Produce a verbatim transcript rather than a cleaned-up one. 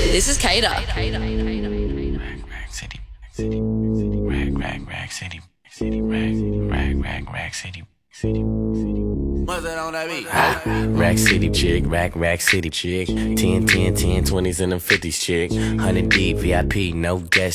This is Kater. Rag, rag city, city, rag, rag, rag city, city, rag, rag, rag, rag city, city. What's that on that beat? Ah, rack city chick, rack, rack city chick. ten, ten, ten, twenties and them fifties chick. one hundred deep, V I P, no guest.